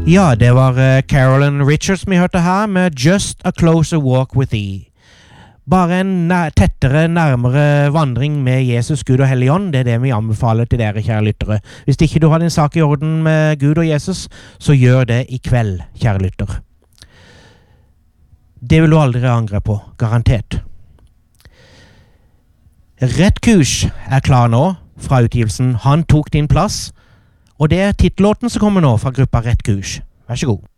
Ja, det var Carolyn Richards vi hørte her med Just a Closer Walk with Thee. Bare en tettere, nærmere vandring med Jesus, Gud og Helligånd, det er det vi anbefaler til dere, kjære lyttere. Hvis ikke du har din sak i orden med Gud og Jesus, så gjør det i kveld, kjære lytter. Det vil du aldri angre på, garantert. Rett kurs er klar nå, fra utgivelsen Han tok din plass, og det er titellåten som kommer nå fra gruppa Rett kurs. Vær så god.